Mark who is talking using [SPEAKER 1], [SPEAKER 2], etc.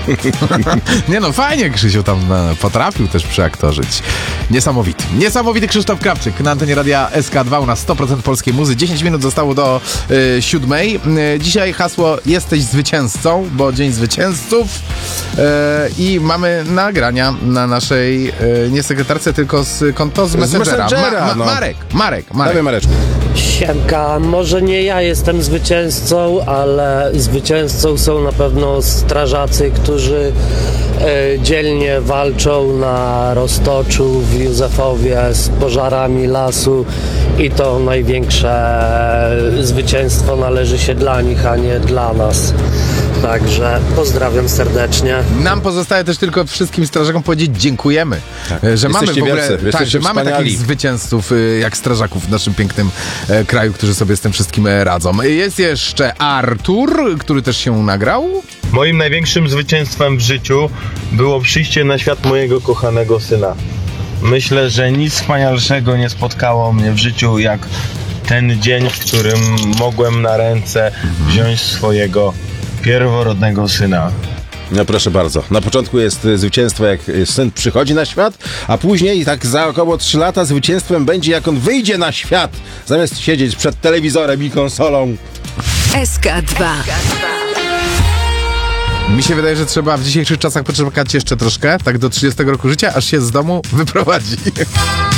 [SPEAKER 1] Nie no, fajnie Krzysiu tam potrafił też przyaktorzyć. Niesamowity Krzysztof Krawczyk na antenie radia SK2, u nas 100% polskiej muzy. 10 minut zostało do 7. Dzisiaj hasło jesteś zwycięzcą, bo Dzień Zwycięzców i mamy nagrania na naszej nie sekretarce, tylko z konto z Messengera. Marek.
[SPEAKER 2] Dawaj, Mareczku.
[SPEAKER 3] Siemka, może nie ja jestem zwycięzcą, ale zwycięzcą są na pewno strażacy, którzy dzielnie walczą na Roztoczu, w Józefowie z pożarami lasu i to największe zwycięstwo należy się dla nich, a nie dla nas. Także pozdrawiam serdecznie.
[SPEAKER 1] Nam pozostaje też tylko wszystkim strażakom powiedzieć dziękujemy, że mamy w ogóle że mamy takich zwycięzców jak strażaków w naszym pięknym kraju, którzy sobie z tym wszystkim radzą. Jest jeszcze Artur, który też się nagrał.
[SPEAKER 4] Moim największym zwycięstwem w życiu było przyjście na świat mojego kochanego syna. Myślę, że nic wspanialszego nie spotkało mnie w życiu jak ten dzień, w którym mogłem na ręce wziąć swojego pierworodnego syna.
[SPEAKER 2] No proszę bardzo. Na początku jest zwycięstwo, jak syn przychodzi na świat, a później, tak za około 3 lata, zwycięstwem będzie, jak on wyjdzie na świat, zamiast siedzieć przed telewizorem i konsolą.
[SPEAKER 5] SK2.
[SPEAKER 1] Mi się wydaje, że trzeba w dzisiejszych czasach poczekać jeszcze troszkę, tak do 30 roku życia, aż się z domu wyprowadzi.